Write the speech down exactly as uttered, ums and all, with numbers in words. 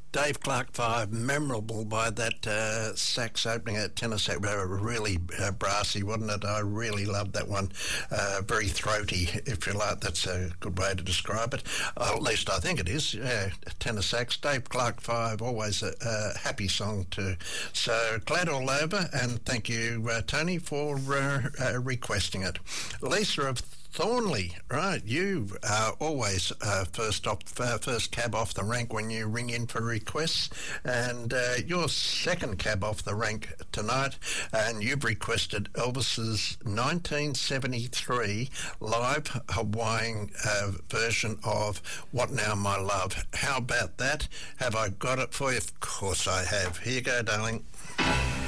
Dave Clark Five, memorable by that uh, sax opening at tenor sax, uh, really uh, brassy, wasn't it? I really loved that one. Uh, very throaty, if you like. That's a good way to describe it. Uh, at least I think it is. Yeah, tenor sax. Dave Clark Five, always a, a happy song too. So glad all over, and thank you, uh, Tony, for uh, uh, requesting it. Lisa of Thornley, right, you are always uh, first off, uh, first cab off the rank when you ring in for requests, and uh, your second cab off the rank tonight, and you've requested Elvis's nineteen seventy-three live Hawaiian uh, version of What Now My Love. How about that? Have I got it for you? Of course I have. Here you go, darling.